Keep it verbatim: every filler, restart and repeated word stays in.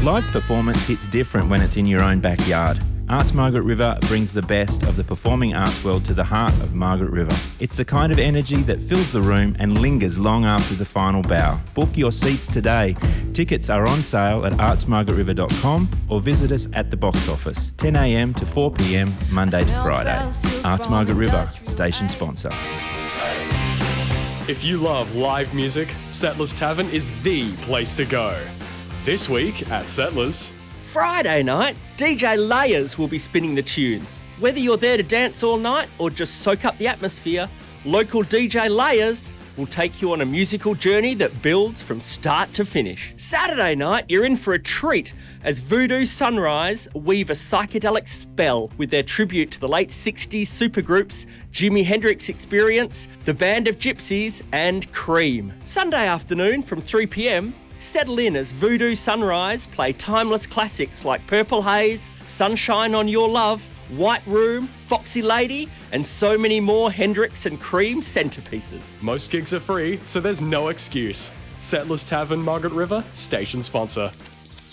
Live performance hits different when it's in your own backyard. Arts Margaret River brings the best of the performing arts world to the heart of Margaret River. It's the kind of energy that fills the room and lingers long after the final bow. Book your seats today. Tickets are on sale at arts margaret river dot com or visit us at the box office, ten a m to four p m Monday to Friday. Arts Margaret River, station sponsor. If you love live music, Settlers Tavern is the place to go. This week at Settlers... Friday night, D J Layers will be spinning the tunes. Whether you're there to dance all night or just soak up the atmosphere, local D J Layers will take you on a musical journey that builds from start to finish. Saturday night, you're in for a treat as Voodoo Sunrise weave a psychedelic spell with their tribute to the late sixties supergroups Jimi Hendrix Experience, The Band of Gypsies and Cream. Sunday afternoon from three p m, settle in as Voodoo Sunrise play timeless classics like Purple Haze, Sunshine on Your Love, White Room, Foxy Lady, and so many more Hendrix and Cream centerpieces. Most gigs are free, so there's no excuse. Settlers Tavern, Margaret River, station sponsor.